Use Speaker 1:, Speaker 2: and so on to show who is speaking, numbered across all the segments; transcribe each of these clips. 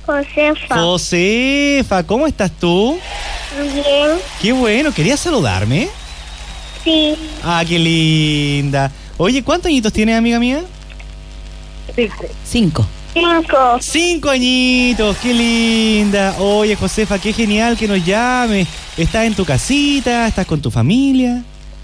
Speaker 1: Josefa, ¿cómo estás tú?
Speaker 2: Bien.
Speaker 1: Qué bueno, ¿querías saludarme?
Speaker 2: Sí.
Speaker 1: Ah, qué linda. Oye, ¿cuántos añitos tienes, amiga mía?
Speaker 3: 5.
Speaker 1: 5 añitos, qué linda. Oye, Josefa, qué genial que nos llames. ¿Estás en tu casita? ¿Estás con tu familia?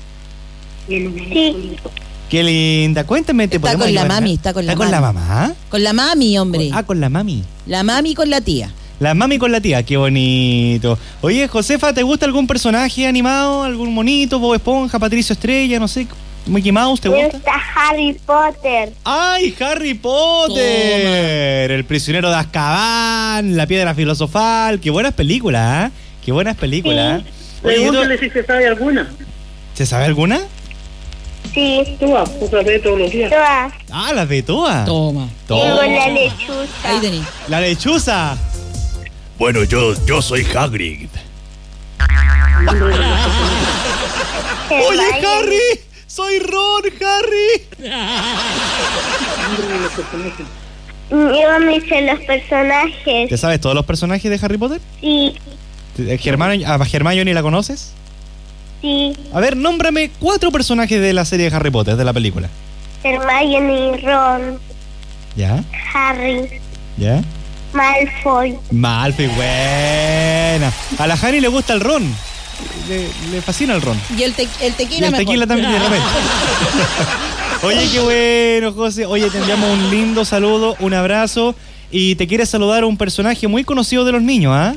Speaker 2: Sí.
Speaker 1: Qué linda. Cuéntame, ¿te
Speaker 3: Está
Speaker 1: podemos
Speaker 3: con la
Speaker 1: ayudar?
Speaker 3: mami, está con la
Speaker 1: ¿Está con la
Speaker 3: mami.
Speaker 1: mamá?
Speaker 3: Con la mami, hombre.
Speaker 1: Ah, con la mami.
Speaker 3: La mami con la tía.
Speaker 1: La mami con la tía, qué bonito. Oye, Josefa, ¿te gusta algún personaje animado? ¿Algún monito? Bob Esponja, Patricio Estrella, no sé. ¿Mickey Mouse te
Speaker 2: Me
Speaker 1: gusta?
Speaker 2: gusta Harry Potter.
Speaker 1: ¡Ay, Harry Potter! El prisionero de Azkaban, La piedra filosofal. Qué buenas películas, ¿eh? Qué buenas películas. Oye,
Speaker 4: Pregúntale si se sabe alguna.
Speaker 1: ¿se sabe alguna?
Speaker 2: Sí.
Speaker 4: Tú vas, otra vez todos los días.
Speaker 2: Todas.
Speaker 1: Ah, las de Toa.
Speaker 3: Toma.
Speaker 2: Tengo la lechuza.
Speaker 3: Ahí tení.
Speaker 1: La lechuza. Bueno, yo soy Hagrid. Oye, Harry. Soy Ron, Harry.
Speaker 2: Yo me sé los personajes.
Speaker 1: ¿Te sabes todos los personajes de Harry Potter?
Speaker 2: Sí.
Speaker 1: ¿A Hermione la conoces?
Speaker 2: Sí.
Speaker 1: A ver, nómbrame 4 personajes de la serie de Harry Potter, de la película.
Speaker 2: Hermione, Ron,
Speaker 1: ¿Ya?
Speaker 2: Harry,
Speaker 1: ¿Ya?
Speaker 2: Malfoy.
Speaker 1: Malfoy, buena. A la Harry le gusta el ron. Le fascina el ron.
Speaker 3: Y el tequila
Speaker 1: Y el
Speaker 3: mejor.
Speaker 1: tequila también de repente. Oye, qué bueno, José. Oye, te enviamos un lindo saludo, un abrazo. Y te quiere saludar a un personaje muy conocido de los niños, ¿ah?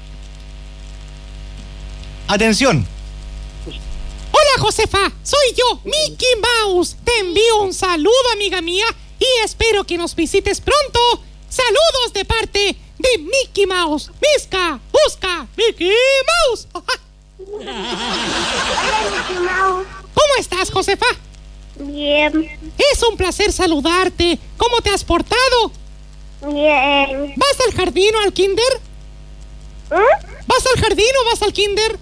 Speaker 1: Atención.
Speaker 5: Hola, Josefa, soy yo, Mickey Mouse. Te envío un saludo, amiga mía, y espero que nos visites pronto. Saludos de parte de Mickey Mouse. Misca, busca, Mickey Mouse.
Speaker 2: Hola, Mickey Mouse.
Speaker 5: ¿Cómo estás, Josefa?
Speaker 2: Bien.
Speaker 5: Es un placer saludarte. ¿Cómo te has portado?
Speaker 2: Bien.
Speaker 5: ¿Vas al jardín o al kinder? ¿Vas al jardín o vas al kinder?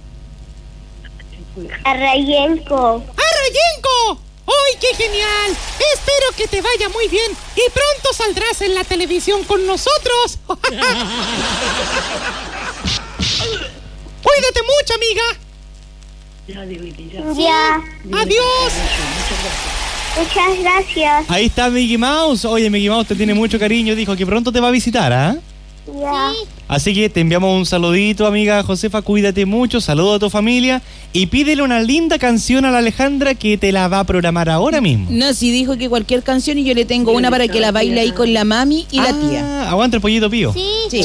Speaker 2: A Rayenko.
Speaker 5: ¡Ah, Rayenko! ¡Ay, qué genial! Espero que te vaya muy bien y pronto saldrás en la televisión con nosotros. Cuídate mucho, amiga.
Speaker 2: Ya.
Speaker 5: Adiós.
Speaker 2: Muchas gracias.
Speaker 1: Ahí está Mickey Mouse. Oye, Mickey Mouse te tiene mucho cariño. Dijo que pronto te va a visitar, ¿ah?
Speaker 2: Ya.
Speaker 1: Así que te enviamos un saludito, amiga Josefa. Cuídate mucho. Saludo a tu familia. Y pídele una linda canción a la Alejandra que te la va a programar ahora mismo.
Speaker 3: No, si dijo que cualquier canción y yo le tengo una para que la baile ahí con la mami y la tía.
Speaker 1: Aguanta el pollito pío.
Speaker 3: Sí.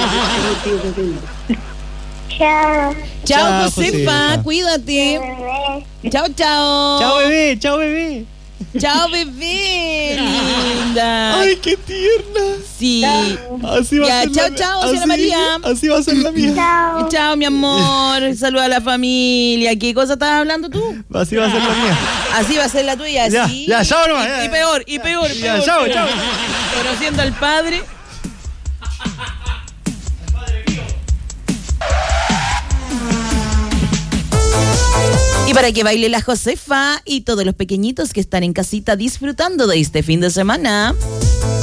Speaker 2: Chao.
Speaker 3: Chao, Josefa,
Speaker 1: Josefa.
Speaker 3: cuídate.
Speaker 2: Bebé.
Speaker 3: Chao, chao.
Speaker 1: Chao, bebé. Chao, bebé.
Speaker 3: Chao, bebé. Linda.
Speaker 1: Ay, qué tierna.
Speaker 3: Sí.
Speaker 1: Así va
Speaker 3: Ya,
Speaker 1: a ser
Speaker 3: chao,
Speaker 1: la-
Speaker 3: chao,
Speaker 1: así-
Speaker 3: señora María.
Speaker 1: Así va a ser la mía.
Speaker 2: Chao.
Speaker 3: Chao, mi amor. Saluda a la familia. ¿Qué cosa estabas hablando tú?
Speaker 1: Así va a ser la mía.
Speaker 3: Así va a ser la tuya.
Speaker 1: Ya,
Speaker 3: ¿sí?
Speaker 1: ya, chao nomás, ya.
Speaker 3: Y peor, y peor,
Speaker 1: Ya,
Speaker 3: peor.
Speaker 1: chao,
Speaker 3: peor.
Speaker 1: chao.
Speaker 3: Conociendo al padre. Y para que baile la Josefa y todos los pequeñitos que están en casita disfrutando de este fin de semana.